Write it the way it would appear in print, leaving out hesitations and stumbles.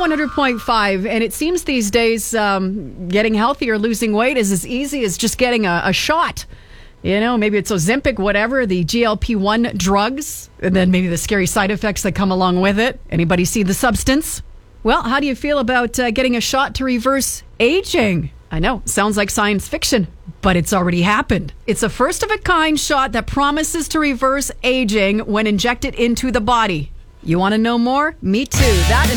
100.5, and it seems these days getting healthy or losing weight is as easy as just getting a shot. You know, maybe it's Ozempic, whatever, the GLP-1 drugs, and then maybe the scary side effects that come along with it. Anybody see the substance? Well, how do you feel about getting a shot to reverse aging? I know, sounds like science fiction, but it's already happened. It's a first-of-a-kind shot that promises to reverse aging when injected into the body. You want to know more? Me too. That